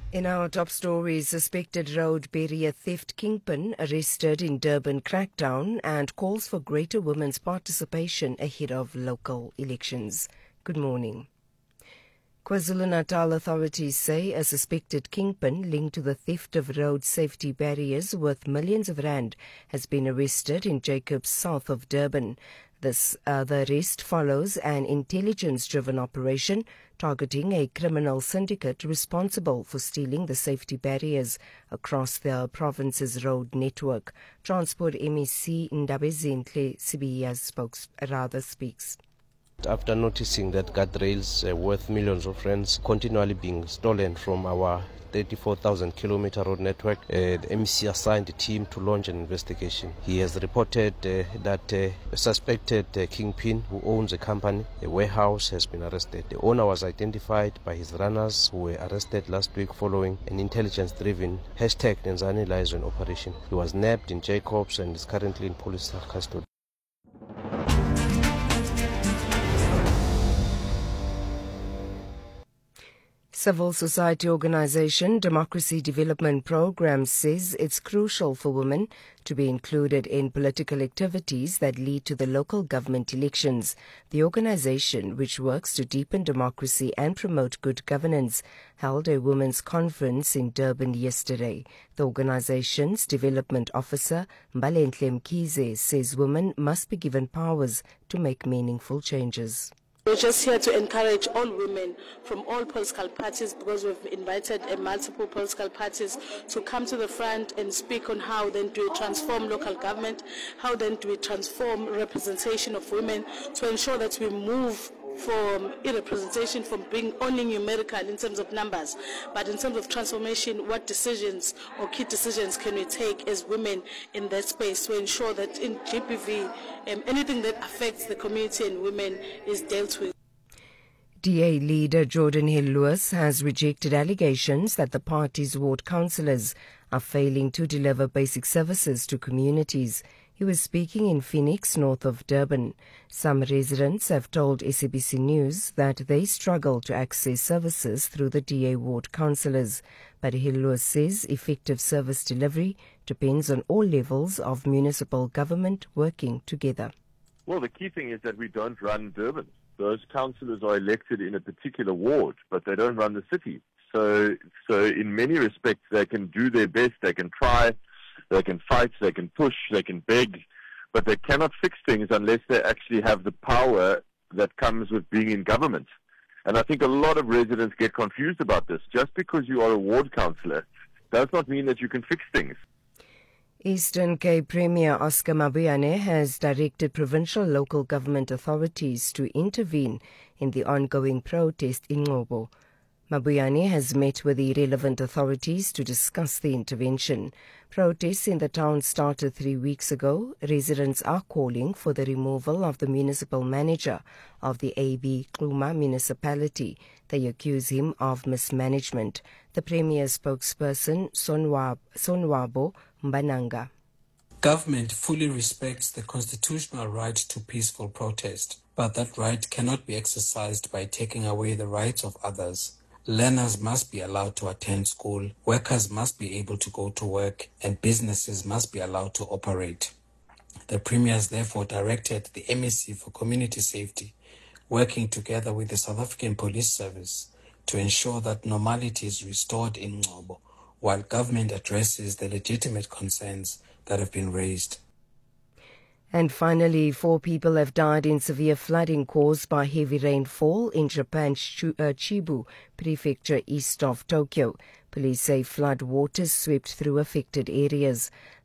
In our top stories, suspected road barrier theft kingpin arrested in Durban crackdown and calls for greater women's participation ahead of local elections. Good morning. KwaZulu-Natal authorities say a suspected kingpin linked to the theft of road safety barriers worth millions of rand has been arrested in Jacobs, south of Durban. The arrest follows an intelligence-driven operation targeting a criminal syndicate responsible for stealing the safety barriers across the province's road network. Transport MEC Ndabezinhle Sibiya speaks. After noticing that guardrails worth millions of rands continually being stolen from our 34,000-kilometer road network, the MEC assigned a team to launch an investigation. He has reported that a suspected kingpin who owns a company, a warehouse, has been arrested. The owner was identified by his runners who were arrested last week following an intelligence-driven #Nenzani liaison operation. He was nabbed in Jacobs and is currently in police custody. Civil society organization Democracy Development Program says it's crucial for women to be included in political activities that lead to the local government elections. The organization, which works to deepen democracy and promote good governance, held a women's conference in Durban yesterday. The organization's development officer, Mbalenhle Mkhize, says women must be given powers to make meaningful changes. We're just here to encourage all women from all political parties, because we've invited multiple political parties to come to the front and speak on how then do we transform local government, how then do we transform representation of women to ensure that we move from representation from being only numerical in terms of numbers, but in terms of transformation, what decisions or key decisions can we take as women in that space to ensure that in GBV, anything that affects the community and women is dealt with. DA leader Jordan Hill-Lewis has rejected allegations that the party's ward councillors are failing to deliver basic services to communities. He was speaking in Phoenix, north of Durban. Some residents have told SABC News that they struggle to access services through the DA ward councillors. But Hill-Lewis says effective service delivery depends on all levels of municipal government working together. Well, the key thing is that we don't run Durban. Those councillors are elected in a particular ward, but they don't run the city. So in many respects, they can do their best, they can try, they can fight, they can push, they can beg, but they cannot fix things unless they actually have the power that comes with being in government. And I think a lot of residents get confused about this. Just because you are a ward councillor does not mean that you can fix things. Eastern Cape Premier Oscar Mabuyane has directed provincial local government authorities to intervene in the ongoing protest in Ngcobo. Mabuyane has met with the relevant authorities to discuss the intervention. Protests in the town started 3 weeks ago. Residents are calling for the removal of the municipal manager of the AB Xuma municipality. They accuse him of mismanagement. The Premier's spokesperson, Sonwabo Mbananga. Government fully respects the constitutional right to peaceful protest, but that right cannot be exercised by taking away the rights of others. Learners must be allowed to attend school, workers must be able to go to work, and businesses must be allowed to operate. The Premier has therefore directed the MEC for Community Safety, working together with the South African Police Service, to ensure that normality is restored in Ngcobo, while government addresses the legitimate concerns that have been raised. And finally, 4 people have died in severe flooding caused by heavy rainfall in Japan's Chibu prefecture east of Tokyo. Police say flood waters swept through affected areas.